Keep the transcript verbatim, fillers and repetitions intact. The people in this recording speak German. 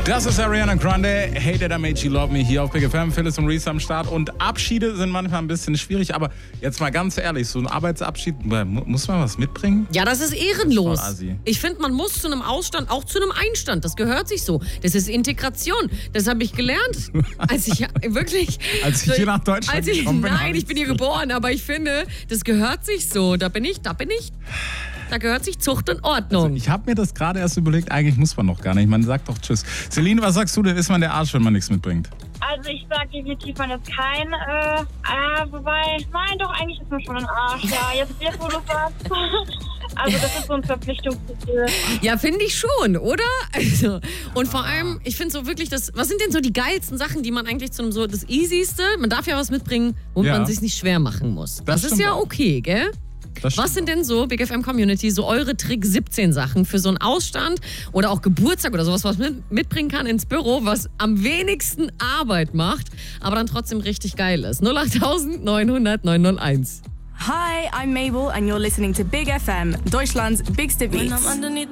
Das ist Ariana Grande, Hey Did I Made You Love Me, hier auf Big F M. Phyllis und Reese am Start. Und Abschiede sind manchmal ein bisschen schwierig, aber jetzt mal ganz ehrlich, so ein Arbeitsabschied, muss man was mitbringen? Ja, das ist ehrenlos. Das ist voll assi. Ich finde, man muss zu einem Ausstand, auch zu einem Einstand. Das gehört sich so. Das ist Integration. Das habe ich gelernt, als ich wirklich... Als ich hier nach Deutschland als ich, gekommen bin. Nein, ich bin hier geboren, aber ich finde, das gehört sich so. Da bin ich, da bin ich... Da gehört sich Zucht und Ordnung. Also ich habe mir das gerade erst überlegt, eigentlich muss man noch gar nicht. Man sagt doch Tschüss. Celine, was sagst du denn, ist man der Arsch, wenn man nichts mitbringt? Also ich sag definitiv, man ist kein, äh, äh, wobei, nein, doch, eigentlich ist man schon ein Arsch. Ja, jetzt, jetzt wo du sagst. Also das ist so ein Verpflichtungsgefühl. Ja, finde ich schon, oder? Also, und vor allem, ich finde so wirklich, das, was sind denn so die geilsten Sachen, die man eigentlich zu einem so, das Easyste, man darf ja was mitbringen, womit Ja. man sich nicht schwer machen muss. Das, Das ist stimmt ja auch. okay, gell? Das Was sind denn so, Big F M Community, so eure Trick siebzehn Sachen für so einen Ausstand oder auch Geburtstag oder sowas, was man mitbringen kann ins Büro, was am wenigsten Arbeit macht, aber dann trotzdem richtig geil ist? null acht neun hundert neun null eins. Hi, I'm Mabel and you're listening to Big F M, Deutschland's bigste Beats.